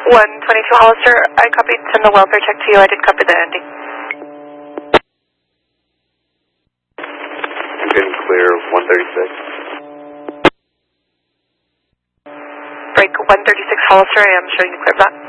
122 Hollister, I copied. Send the welfare check to you. I did copy the ending. I'm getting clear 136. Break 136 Hollister, I am showing you clear back.